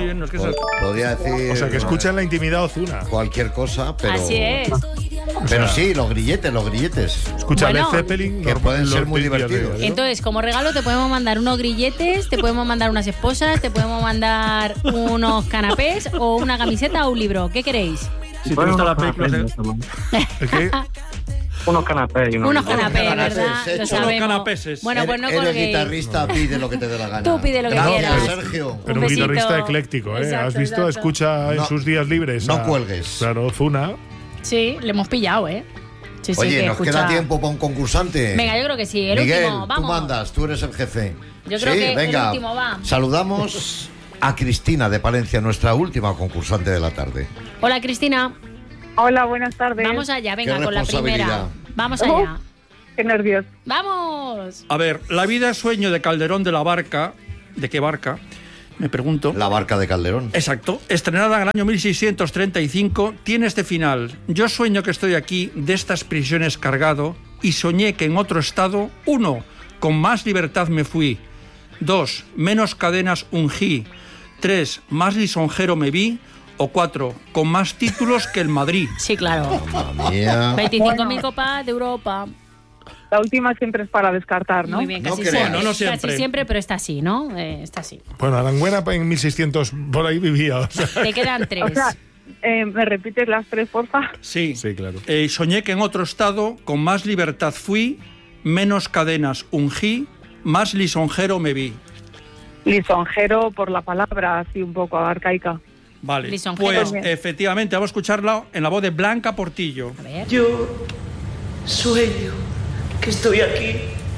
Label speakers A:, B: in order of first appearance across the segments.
A: bien, no es que
B: Podría decir...
C: O sea, que escucha en la intimidad Ozuna.
B: Cualquier cosa, pero...
D: Así es.
B: Pero sí, los grilletes.
C: Escucha
D: Bueno,
C: Led Zeppelin.
B: que pueden ser muy
C: días de
B: divertidos.
C: día, ¿no?
D: Entonces, como regalo te podemos mandar unos grilletes, te podemos mandar unas esposas, te podemos mandar unos canapés o una camiseta o un libro. ¿Qué queréis?
A: Si te gusta la película...
C: ¿El qué?
E: Unos canapés.
D: Unos canapés,
B: canapés,
D: ¿verdad?
B: hechos.
D: Lo sabemos.
A: Unos canapeses.
D: Bueno, pues no
B: Eres
D: colguéis.
B: guitarrista, pide lo que te dé la gana.
D: Tú pide lo que
B: Gracias,
D: quieras.
B: Sergio.
C: Pero
D: Un
C: un guitarrista
D: besito.
C: ecléctico, ¿eh?
D: Exacto,
C: ¿Has visto?
D: exacto.
C: Escucha en
B: No-
C: sus días libres.
B: no cuelgues.
C: Claro, Ozuna.
D: Sí, le hemos pillado, ¿eh? Sí, sí,
B: Oye,
D: que
B: ¿nos
D: escucha.
B: queda tiempo para un concursante?
D: Venga, yo creo que sí. El
B: Miguel,
D: último, vamos.
B: tú mandas, tú eres el jefe.
D: Yo creo
B: Sí,
D: que el
B: venga.
D: último va.
B: Saludamos a Cristina de Palencia, nuestra última concursante de la tarde.
D: Hola, Cristina.
F: Hola, buenas tardes.
D: Vamos allá, venga,
B: Qué
D: con la
B: responsabilidad.
D: primera. Vamos allá.
F: Qué nervios.
D: ¡Vamos!
A: A ver, La vida es sueño de Calderón de la Barca. ¿De qué barca? Me pregunto.
B: La barca de Calderón.
A: Exacto. Estrenada en el año 1635, tiene este final. Yo sueño que estoy aquí, de estas prisiones cargado, y soñé que en otro estado, 1, con más libertad me fui. 2, menos cadenas ungí. 3, más lisonjero me vi. O 4, con más títulos que el Madrid.
D: Sí, claro.
B: Mamma mía.
D: 25.000 copas de Europa.
F: La última siempre es para descartar, ¿no?
D: Muy bien,
B: No
D: casi
B: creas.
D: siempre.
A: No, no siempre.
D: Casi siempre, pero está así, ¿no? Está así.
C: Bueno, Aranguena en 1600 por ahí vivía. O sea.
D: Te quedan 3.
F: O sea, ¿me repites las tres, porfa?
A: Sí.
C: Sí, claro.
A: Soñé que en otro estado, con más libertad fui, menos cadenas ungí, más lisonjero me vi.
F: Lisonjero por la palabra, así un poco arcaica.
A: Vale,
D: Lisonjero.
A: pues efectivamente, vamos a escucharla en la voz de Blanca Portillo.
D: A ver.
G: Yo sueño que estoy aquí,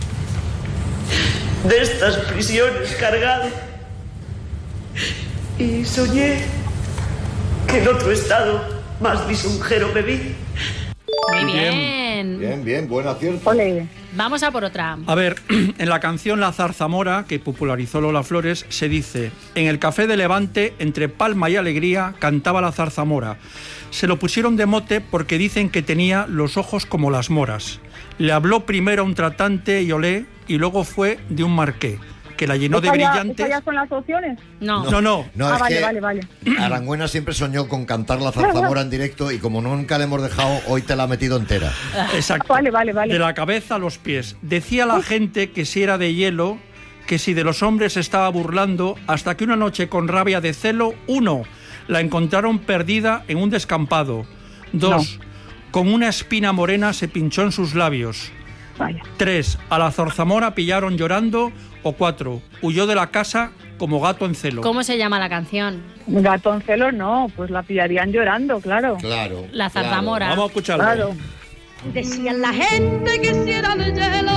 G: de estas prisiones cargado, y soñé que en otro estado más lisonjero me vi.
D: Muy
A: Muy
D: bien.
B: Bien, bien, buen acierto.
F: Ole.
D: Vamos a por otra.
A: A ver, en la canción La Zarzamora, que popularizó Lola Flores, se dice: en el café de Levante, entre palma y alegría, cantaba la zarzamora. Se lo pusieron de mote porque dicen que tenía los ojos como las moras. Le habló primero a un tratante y olé, y luego fue de un marqué, que la llenó de brillantes.
F: ¿Esa ya son las opciones?
D: No.
A: No.
B: No, es
F: vale,
B: que
F: vale.
B: Aranguena siempre soñó con cantar la zarzamora en directo y como nunca le hemos dejado, hoy te la ha metido entera.
A: Exacto.
F: Vale.
A: De la cabeza a los pies. Decía la gente que si era de hielo, que si de los hombres se estaba burlando, hasta que una noche con rabia de celo, 1, la encontraron perdida en un descampado. 2, con una espina morena se pinchó en sus labios.
F: Vaya.
A: 3, a la zarzamora pillaron llorando. O 4, huyó de la casa como gato en celo.
D: ¿Cómo se llama la canción?
F: Gato en celo no, pues la pillarían llorando, claro.
B: Claro.
D: La zarzamora.
A: Vamos a escucharlo.
F: Claro.
G: Decían la gente que si era de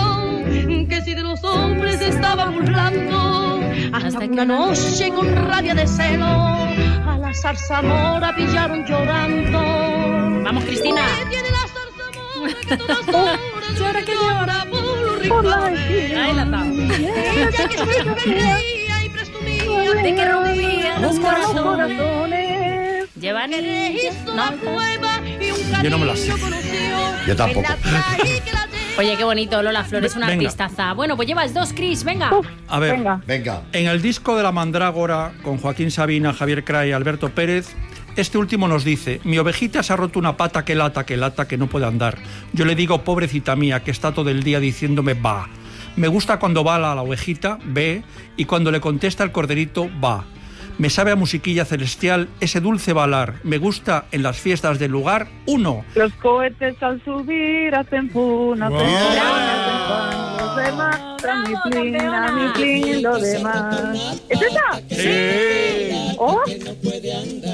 G: hielo, que si de los hombres se estaba burlando, hasta que una noche con rabia de celo a la zarzamora pillaron llorando.
D: Vamos, Cristina.
G: Que tiene la zarzamora que todas horas llora que llora por los
F: la
G: rincones.
D: Ahí la está.
G: Ella que siempre veía y presumía
D: De que rompía los corazones.
F: Corazones.
D: Llevan.
G: que hizo
D: No.
G: una prueba y un
A: Yo no me la sé.
G: cariño conoció.
B: Yo tampoco.
G: Que la trae y que la lleva.
D: Oye, qué bonito, Lola Flores, una
A: Venga.
D: artistaza. Bueno, pues llevas 2, Cris, venga.
A: A ver,
F: Venga.
B: Venga.
A: en el disco de La Mandrágora, con Joaquín Sabina, Javier Cray y Alberto Pérez, este último nos dice: mi ovejita se ha roto una pata, que lata, que no puede andar. Yo le digo, pobrecita mía, que está todo el día diciéndome va. Me gusta cuando va la ovejita, ve, y cuando le contesta el corderito, va. Me sabe a musiquilla celestial ese dulce balar. Me gusta en las fiestas del lugar, 1.
F: Los cohetes al subir hacen pum, hacen
C: Wow.
F: pum, hacen pan. Los demás a mi plin, a mi plin, lo demás. ¿Es esa?
A: Sí.
F: ¿Oh?